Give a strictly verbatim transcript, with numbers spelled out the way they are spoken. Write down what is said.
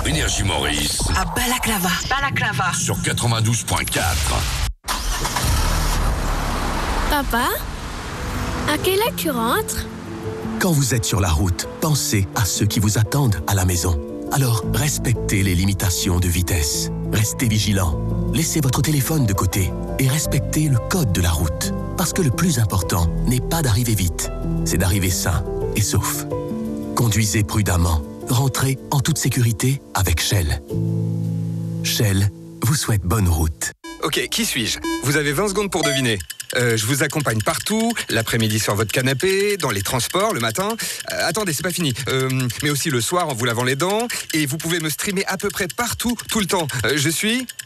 Énergie Maurice. À Balaclava. Balaclava. Sur quatre-vingt-douze point quatre. Papa, à quelle heure tu rentres? Quand vous êtes sur la route, pensez à ceux qui vous attendent à la maison. Alors, respectez les limitations de vitesse. Restez vigilants. Laissez votre téléphone de côté et respectez le code de la route. Parce que le plus important n'est pas d'arriver vite, c'est d'arriver sain et sauf. Conduisez prudemment. Rentrez en toute sécurité avec Shell. Shell vous souhaite bonne route. Ok, qui suis-je? Vous avez vingt secondes pour deviner. Euh, je vous accompagne partout, l'après-midi sur votre canapé, dans les transports, le matin. Euh, attendez, c'est pas fini. Euh, mais aussi le soir en vous lavant les dents. Et vous pouvez me streamer à peu près partout, tout le temps. Euh, je suis...